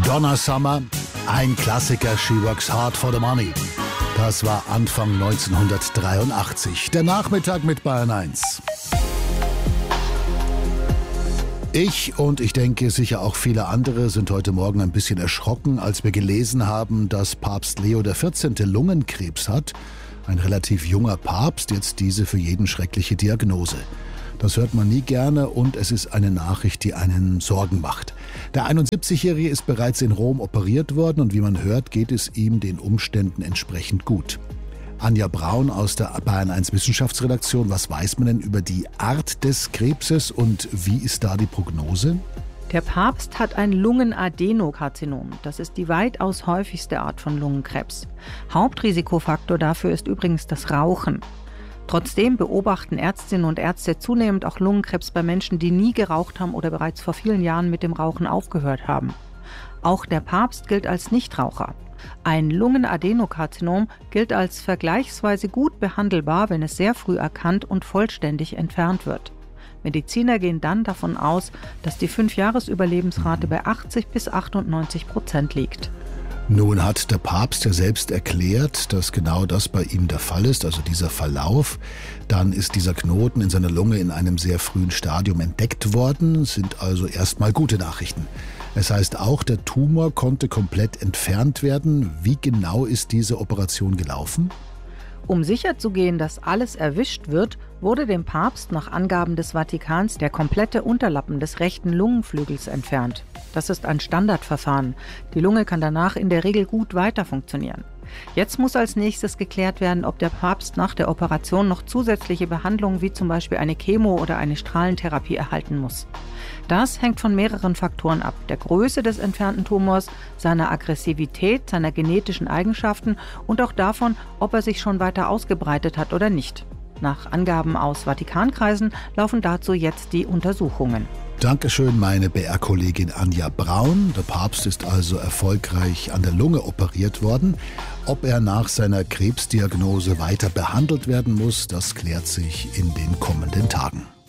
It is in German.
Donna Summer, ein Klassiker, She Works Hard for the Money. Das war Anfang 1983. Der Nachmittag mit Bayern 1. Ich und ich denke sicher auch viele andere sind heute Morgen ein bisschen erschrocken, als wir gelesen haben, dass Papst Leo XIV. Lungenkrebs hat. Ein relativ junger Papst, jetzt diese für jeden schreckliche Diagnose. Das hört man nie gerne und es ist eine Nachricht, die einen Sorgen macht. Der 71-Jährige ist bereits in Rom operiert worden und wie man hört, geht es ihm den Umständen entsprechend gut. Anja Braun aus der Bayern 1 Wissenschaftsredaktion. Was weiß man denn über die Art des Krebses und wie ist da die Prognose? Der Papst hat ein Lungenadenokarzinom. Das ist die weitaus häufigste Art von Lungenkrebs. Hauptrisikofaktor dafür ist übrigens das Rauchen. Trotzdem beobachten Ärztinnen und Ärzte zunehmend auch Lungenkrebs bei Menschen, die nie geraucht haben oder bereits vor vielen Jahren mit dem Rauchen aufgehört haben. Auch der Papst gilt als Nichtraucher. Ein Lungenadenokarzinom gilt als vergleichsweise gut behandelbar, wenn es sehr früh erkannt und vollständig entfernt wird. Mediziner gehen dann davon aus, dass die 5-Jahres-Überlebensrate bei 80-98% liegt. Nun hat der Papst ja selbst erklärt, dass genau das bei ihm der Fall ist, also dieser Verlauf. Dann ist dieser Knoten in seiner Lunge in einem sehr frühen Stadium entdeckt worden, sind also erstmal gute Nachrichten. Es heißt auch, der Tumor konnte komplett entfernt werden. Wie genau ist diese Operation gelaufen? Um sicherzugehen, dass alles erwischt wird, wurde dem Papst nach Angaben des Vatikans der komplette Unterlappen des rechten Lungenflügels entfernt. Das ist ein Standardverfahren. Die Lunge kann danach in der Regel gut weiter funktionieren. Jetzt muss als nächstes geklärt werden, ob der Papst nach der Operation noch zusätzliche Behandlungen wie zum Beispiel eine Chemo- oder eine Strahlentherapie erhalten muss. Das hängt von mehreren Faktoren ab: der Größe des entfernten Tumors, seiner Aggressivität, seiner genetischen Eigenschaften und auch davon, ob er sich schon weiter ausgebreitet hat oder nicht. Nach Angaben aus Vatikankreisen laufen dazu jetzt die Untersuchungen. Dankeschön, meine BR-Kollegin Anja Braun. Der Papst ist also erfolgreich an der Lunge operiert worden. Ob er nach seiner Krebsdiagnose weiter behandelt werden muss, das klärt sich in den kommenden Tagen.